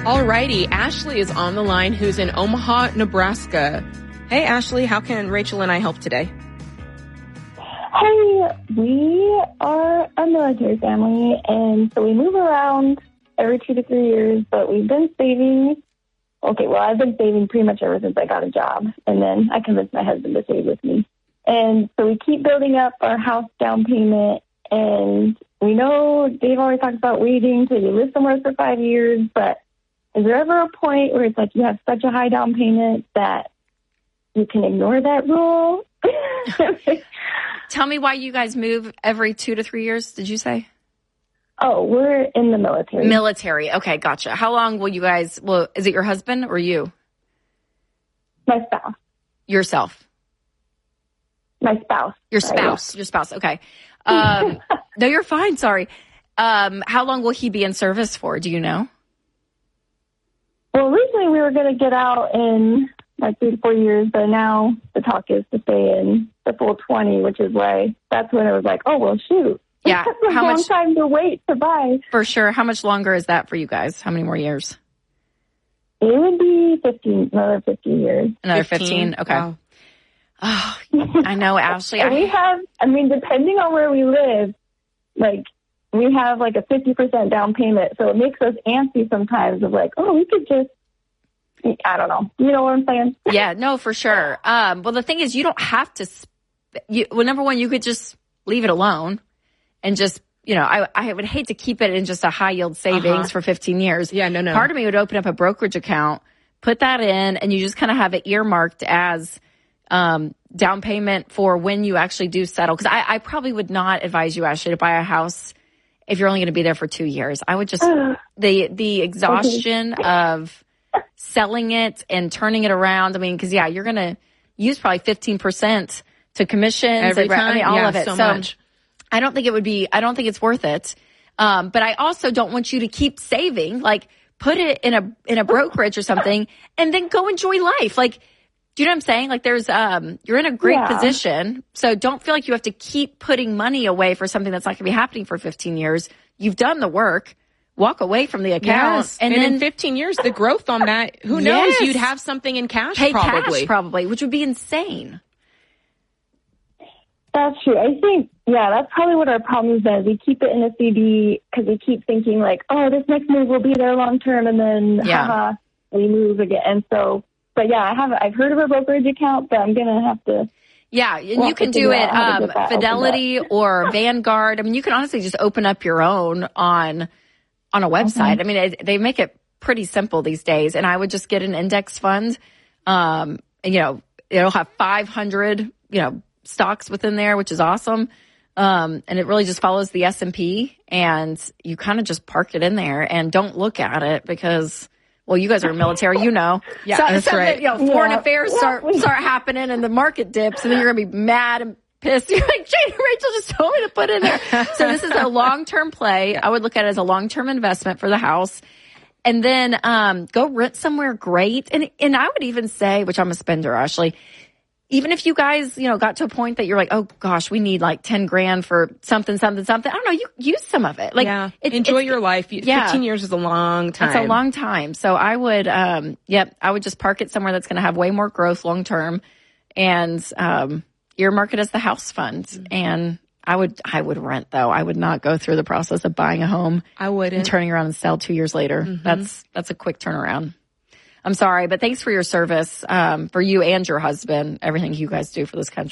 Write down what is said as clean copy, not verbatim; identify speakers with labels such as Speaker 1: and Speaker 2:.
Speaker 1: Alrighty, Ashley is on the line, who's in Omaha, Nebraska. Hey, Ashley, how can Rachel and I help today?
Speaker 2: Hey, we are a military family, and so we move around every 2 to 3 years, but we've been saving. Okay, well, I've been saving pretty much ever since I got a job, and then I convinced my husband to save with me. And so we keep building up our house down payment, and we know Dave always talks about waiting till you live somewhere for 5 years, but is there ever a point where it's like you have such a high down payment that you can ignore that rule?
Speaker 3: Tell me why you guys move every 2 to 3 years, did you say?
Speaker 2: Oh, we're in the military.
Speaker 3: Military. Okay, gotcha. How long will you guys, is it your husband or you?
Speaker 2: My spouse.
Speaker 3: Yourself?
Speaker 2: My spouse.
Speaker 3: Your spouse. Right. Your spouse. Okay. No, you're fine. Sorry. How long will he be in service for? Do you know?
Speaker 2: Well, originally we were going to get out in like 3 to 4 years, but now the talk is to stay in the full 20, which is why that's when it was like, oh, well, shoot.
Speaker 3: Yeah.
Speaker 2: That's a long time to wait to buy.
Speaker 3: For sure. How much longer is that for you guys? How many more years?
Speaker 2: It would be another 15 years.
Speaker 3: Another 15? Okay.
Speaker 1: Wow.
Speaker 3: Oh, I know, Ashley.
Speaker 2: We have, depending on where we live, like, we have like a 50% down payment. So it makes us antsy sometimes of like, oh, we could just, I don't know. You know what I'm saying?
Speaker 3: Yeah, no, for sure. Well, the thing is, you don't have to, number one, you could just leave it alone and just, I would hate to keep it in just a high yield savings for 15 years.
Speaker 1: Yeah, no.
Speaker 3: Part of me would open up a brokerage account, put that in, and you just kind of have it earmarked as down payment for when you actually do settle. Because I probably would not advise you, Ashley, to buy a house if you're only going to be there for 2 years. I would just, the exhaustion of selling it and turning it around. Because you're going to use probably 15% to commissions.
Speaker 1: Every time.
Speaker 3: All of it.
Speaker 1: So much.
Speaker 3: I don't think it's worth it. But I also don't want you to keep saving, like put it in a brokerage or something and then go enjoy life. Like, do you know what I'm saying? Like there's, you're in a great position. So don't feel like you have to keep putting money away for something that's not going to be happening for 15 years. You've done the work. Walk away from the account.
Speaker 1: Yes. And then in 15 years, the growth on that, who knows? You'd have something in cash probably.
Speaker 3: Cash probably, which would be insane.
Speaker 2: That's true. I think, that's probably what our problem is then. We keep it in a CD because we keep thinking like, oh, this next move will be there long term. And then we move again. And so, but I've heard of a brokerage account, but I'm going to have to.
Speaker 3: Yeah, and you can do it Fidelity or Vanguard. You can honestly just open up your own on a website. They make it pretty simple these days. And I would just get an index fund. And, it'll have 500, stocks within there, which is awesome. And it really just follows the S&P, and you kind of just park it in there and don't look at it because, well, you guys are military,
Speaker 1: Yeah, that's right.
Speaker 3: Foreign affairs start happening and the market dips, and then you're going to be mad and pissed. You're like, Jane and Rachel just told me to put in there. So this is a long-term play. I would look at it as a long-term investment for the house. And then go rent somewhere great. And I would even say, which I'm a spender, Ashley, even if you guys, got to a point that you're like, oh gosh, we need like 10 grand for something. I don't know. You use some of it. Like,
Speaker 1: enjoy your life. 15 years is a long time.
Speaker 3: It's a long time. So I would, I would just park it somewhere that's going to have way more growth long term, and earmark it as the house fund. Mm-hmm. And I would rent though. I would not go through the process of buying a home.
Speaker 1: I wouldn't.
Speaker 3: And turning around and sell 2 years later. Mm-hmm. That's a quick turnaround. I'm sorry, but thanks for your service, for you and your husband, everything you guys do for this country.